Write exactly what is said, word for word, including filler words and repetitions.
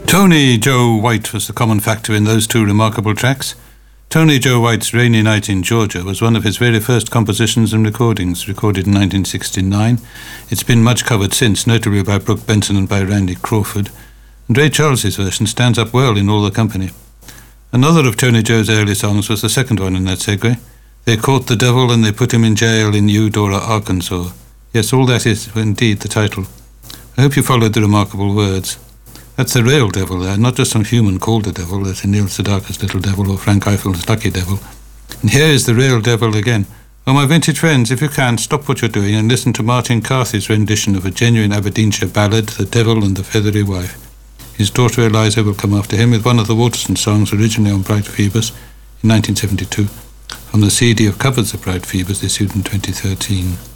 Tony Joe White was the common factor in those two remarkable tracks. Tony Joe White's Rainy Night in Georgia was one of his very first compositions and recordings, recorded in nineteen sixty-nine. It's been much covered since, notably by Brooke Benson and by Randy Crawford, and Ray Charles's version stands up well in all the company. Another of Tony Joe's early songs was the second one in that segue. They caught the devil and they put him in jail in Eudora, Arkansas. Yes, all that is indeed the title. I hope you followed the remarkable words. That's the real devil there, not just some human called the devil, as in Neil Sedaka's Little Devil or Frank Eiffel's Lucky Devil. And here is the real devil again. Oh, my vintage friends, if you can, stop what you're doing and listen to Martin Carthy's rendition of a genuine Aberdeenshire ballad, The Devil and the Feathery Wife. His daughter Eliza will come after him with one of the Waterston songs originally on Bright Phoebus in nineteen seventy-two, from the C D of covers of Bright Phoebus issued in twenty thirteen.